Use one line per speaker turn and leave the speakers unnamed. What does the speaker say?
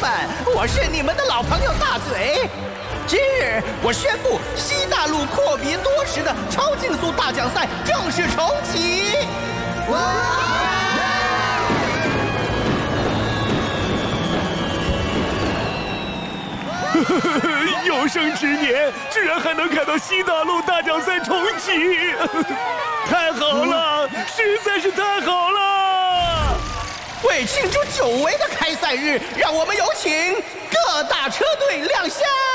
们，我是你们的老朋友大嘴。今日我宣布，西大陆阔别多时的超竞速大奖赛正式重启。
有生之年居然还能看到西大陆大奖赛重启，太好了，实在是太好了！
为庆祝久违的开赛日，让我们有请各大车队亮相。